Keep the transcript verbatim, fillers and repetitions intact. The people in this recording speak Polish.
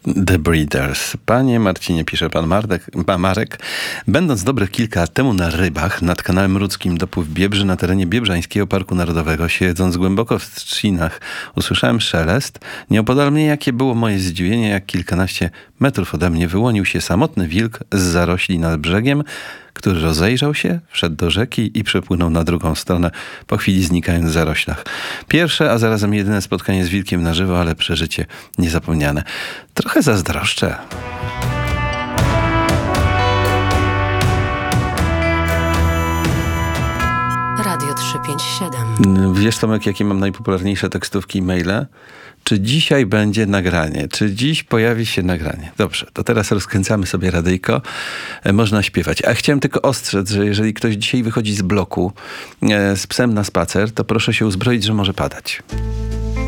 The Breeders. Panie Marcinie, pisze pan Mardek, Marek, będąc dobrych kilka lat temu na rybach nad kanałem Rudzkim dopływ Biebrzy na terenie Biebrzańskiego Parku Narodowego, siedząc głęboko w trzcinach, usłyszałem szelest. Nieopodal mnie, jakie było moje zdziwienie, jak kilkanaście metrów ode mnie wyłonił się samotny wilk z zarośli nad brzegiem, który rozejrzał się, wszedł do rzeki i przepłynął na drugą stronę, po chwili znikając w zaroślach. Pierwsze, a zarazem jedyne spotkanie z wilkiem na żywo, ale przeżycie niezapomniane. Trochę zazdroszczę. Radio trzysta pięćdziesiąt siedem. Wiesz, Tomek, jakie mam najpopularniejsze tekstówki i maile? Czy dzisiaj będzie nagranie? Czy dziś pojawi się nagranie? Dobrze, to teraz rozkręcamy sobie radyjko. E, można śpiewać. A chciałem tylko ostrzec, że jeżeli ktoś dzisiaj wychodzi z bloku e, z psem na spacer, to proszę się uzbroić, że może padać.